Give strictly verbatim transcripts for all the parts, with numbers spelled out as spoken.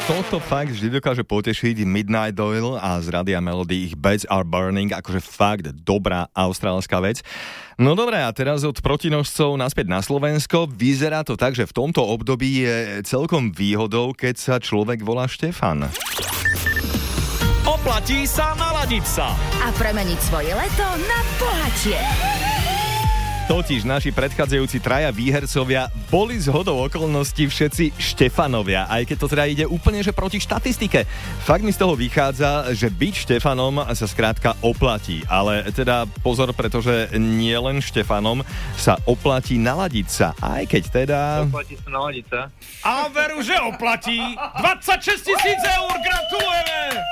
toto fakt vždy dokáže potešiť. Midnight Oil a z Radia Melody ich Beds Are Burning, akože fakt dobrá austrálska vec. No dobré, a teraz od protinožcov naspäť na Slovensko. Vyzerá to tak, že v tomto období je celkom výhodou, keď sa človek volá Štefan. Oplatí sa naladiť sa a premeniť svoje leto na bohatšie. Totiž naši predchádzajúci traja výhercovia boli zhodou okolností všetci Štefanovia, aj keď to teda ide úplne že proti štatistike. Fakt mi z toho vychádza, že byť Štefanom sa skrátka oplatí, ale teda pozor, pretože nie len Štefanom sa oplatí naladiť sa, aj keď teda... Oplatí sa naladiť sa. A veru, že oplatí. dvadsaťšesť tisíc eur, gratulujeme!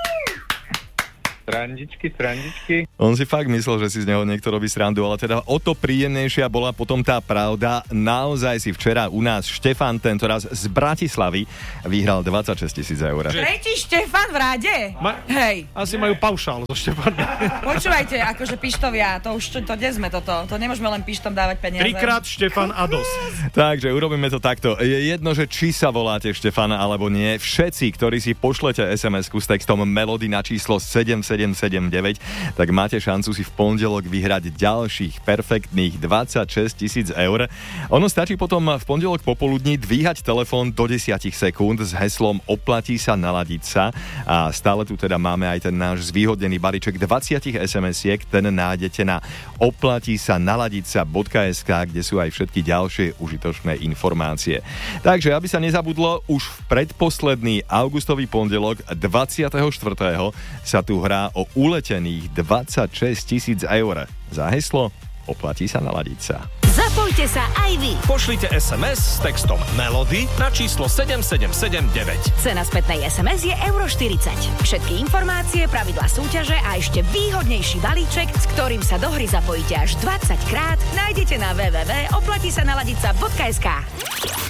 Srandičky, srandičky. On si fakt myslel, že si z neho niekto robí srandu, ale teda o to príjemnejšia bola potom tá pravda. Naozaj si včera u nás Štefan, tentoraz z Bratislavy, vyhral dvadsaťšesť tisíc eur. Tretí Štefan v rade? Ma- Hej. Asi majú paušál zo Štefana. Počúvajte, akože pištovia, to už, to kde sme toto? To nemôžeme len pištom dávať peniaze. Trikrát Štefan a dosť. Takže urobíme to takto. Je jedno, že či sa voláte Štefana alebo nie. Všetci, ktorí si pošlete es em esku s textom Melody na číslo sedem sedem sedem deväť, tak máte šancu si v pondelok vyhrať ďalších perfektných dvadsaťšesť tisíc eur. Ono stačí potom v pondelok popoludní dvíhať telefón do desať sekúnd s heslom Oplatí sa naladiť sa a stále tu teda máme aj ten náš zvýhodnený balíček dvadsať es em esiek, ten nájdete na oplatí sa naladiť sa bodka es ká, kde sú aj všetky ďalšie užitočné informácie. Takže, aby sa nezabudlo, už v predposledný augustový pondelok dvadsiateho štvrtého sa tu hrá o uletených dvadsaťšesť tisíc eur. Za heslo Oplatí sa naladiť sa. Zapojte sa aj vy. Pošlite es em es s textom Melody na číslo sedem sedem sedem deväť. Cena spätnej es em es je euro štyridsať. Všetky informácie, pravidlá súťaže a ešte výhodnejší balíček, s ktorým sa do hry zapojíte až dvadsať krát, nájdete na w w w bodka oplatí sa naladiť sa bodka es ká.